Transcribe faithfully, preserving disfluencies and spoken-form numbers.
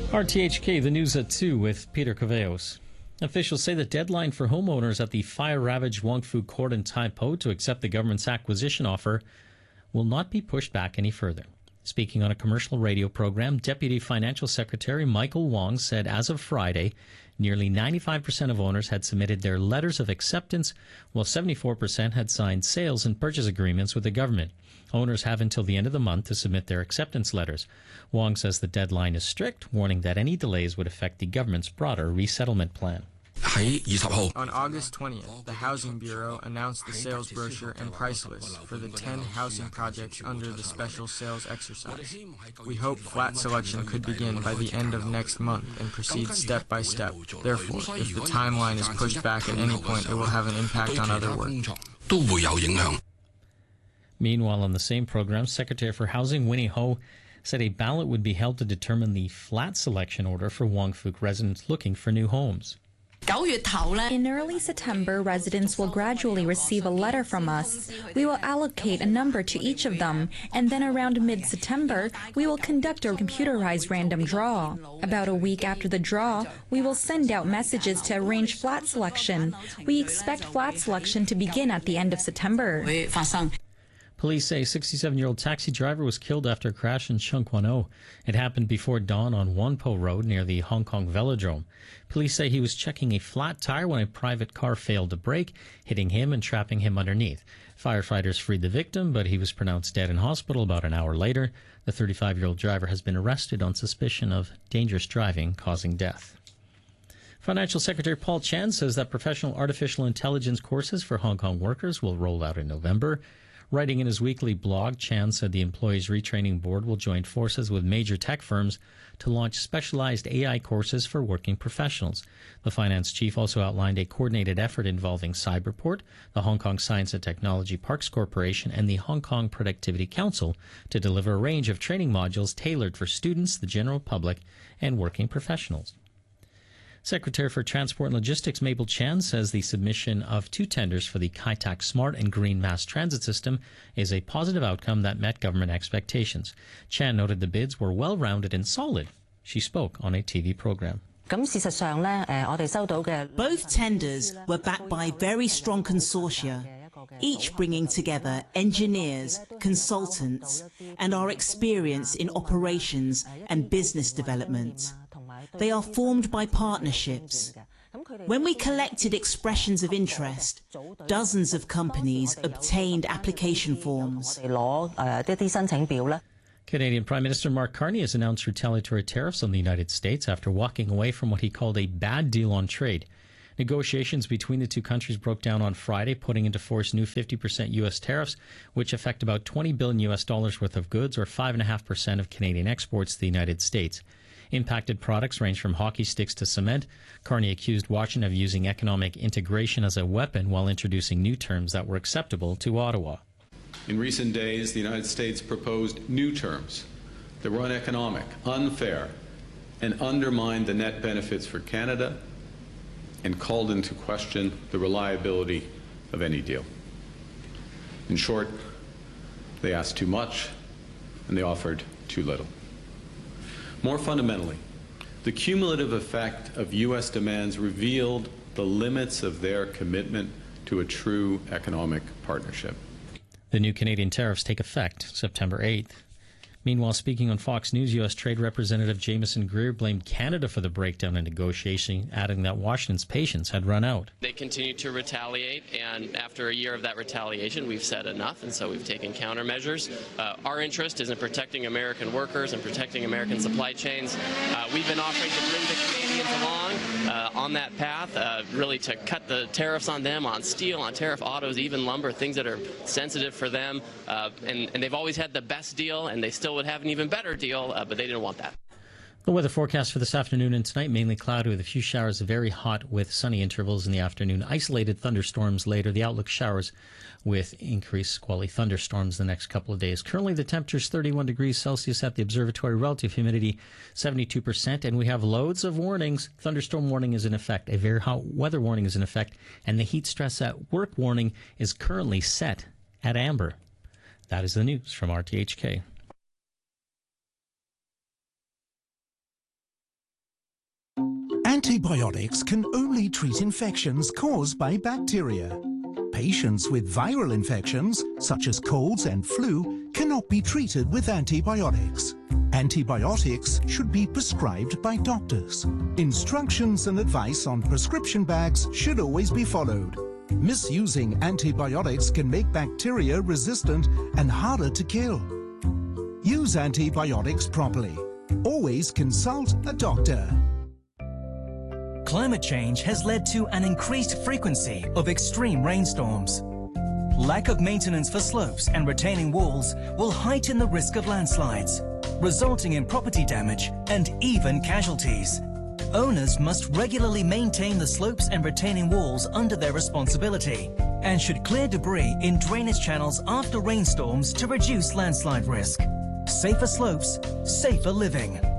R T H K, the news at two with Peter Caveos. Officials say the deadline for homeowners at the fire-ravaged Wong Fu Court in Tai Po to accept the government's acquisition offer will not be pushed back any further. Speaking on a commercial radio program, Deputy Financial Secretary Michael Wong said as of Friday, nearly ninety-five percent of owners had submitted their letters of acceptance, while seventy-four percent had signed sales and purchase agreements with the government. Owners have until the end of the month to submit their acceptance letters. Wong says the deadline is strict, warning that any delays would affect the government's broader resettlement plan. On August twentieth, the Housing Bureau announced the sales brochure and price list for the ten housing projects under the special sales exercise. We hope flat selection could begin by the end of next month and proceed step by step. Therefore, if the timeline is pushed back at any point, it will have an impact on other work. Meanwhile, on the same program, Secretary for Housing Winnie Ho said a ballot would be held to determine the flat selection order for Wong Fuk residents looking for new homes. In early September, residents will gradually receive a letter from us. We will allocate a number to each of them, and then around mid-September, we will conduct a computerized random draw. About a week after the draw, we will send out messages to arrange flat selection. We expect flat selection to begin at the end of September. Police say a sixty-seven-year-old taxi driver was killed after a crash in Shung Kwan O. It happened before dawn on Wonpo Road near the Hong Kong Velodrome. Police say he was checking a flat tire when a private car failed to brake, hitting him and trapping him underneath. Firefighters freed the victim, but he was pronounced dead in hospital about an hour later. The thirty-five-year-old driver has been arrested on suspicion of dangerous driving causing death. Financial Secretary Paul Chan says that professional artificial intelligence courses for Hong Kong workers will roll out in November. Writing in his weekly blog, Chan said the Employees Retraining Board will join forces with major tech firms to launch specialized A I courses for working professionals. The finance chief also outlined a coordinated effort involving Cyberport, the Hong Kong Science and Technology Parks Corporation, and the Hong Kong Productivity Council to deliver a range of training modules tailored for students, the general public, and working professionals. Secretary for Transport and Logistics Mabel Chan says the submission of two tenders for the Kai Tak Smart and Green Mass Transit System is a positive outcome that met government expectations. Chan noted the bids were well-rounded and solid. She spoke on a T V program. Both tenders were backed by very strong consortia, each bringing together engineers, consultants, and our experience in operations and business development. They are formed by partnerships. When we collected expressions of interest, dozens of companies obtained application forms. Canadian Prime Minister Mark Carney has announced retaliatory tariffs on the United States after walking away from what he called a bad deal on trade. Negotiations between the two countries broke down on Friday, putting into force new fifty percent U S tariffs, which affect about twenty billion U S dollars worth of goods, or five point five percent of Canadian exports to the United States. Impacted products range from hockey sticks to cement. Carney accused Washington of using economic integration as a weapon while introducing new terms that were acceptable to Ottawa. In recent days, the United States proposed new terms that were uneconomic, unfair, and undermined the net benefits for Canada and called into question the reliability of any deal. In short, they asked too much and they offered too little. More fundamentally, the cumulative effect of U S demands revealed the limits of their commitment to a true economic partnership. The new Canadian tariffs take effect September eighth. Meanwhile, speaking on Fox News, U S Trade Representative Jameson Greer blamed Canada for the breakdown in negotiation, adding that Washington's patience had run out. They continue to retaliate, and after a year of that retaliation, we've said enough, and so we've taken countermeasures. Uh, our interest is in protecting American workers and protecting American supply chains. Uh, we've been offering to bring the Canadians along uh, on that path, uh, really to cut the tariffs on them, on steel, on tariff autos, even lumber, things that are sensitive for them. Uh, and, and they've always had the best deal, and they still would have an even better deal, uh, but they didn't want that. The weather forecast for this afternoon and tonight, mainly cloudy with a few showers, very hot with sunny intervals in the afternoon. Isolated thunderstorms later. The outlook showers with increased squally thunderstorms the next couple of days. Currently the temperature is thirty-one degrees Celsius at the observatory. Relative humidity seventy-two percent. And we have loads of warnings. Thunderstorm warning is in effect. A very hot weather warning is in effect. And the heat stress at work warning is currently set at amber. That is the news from R T H K. Antibiotics can only treat infections caused by bacteria. Patients with viral infections, such as colds and flu, cannot be treated with antibiotics. Antibiotics should be prescribed by doctors. Instructions and advice on prescription bags should always be followed. Misusing antibiotics can make bacteria resistant and harder to kill. Use antibiotics properly. Always consult a doctor. Climate change has led to an increased frequency of extreme rainstorms. Lack of maintenance for slopes and retaining walls will heighten the risk of landslides, resulting in property damage and even casualties. Owners must regularly maintain the slopes and retaining walls under their responsibility and should clear debris in drainage channels after rainstorms to reduce landslide risk. Safer slopes, safer living.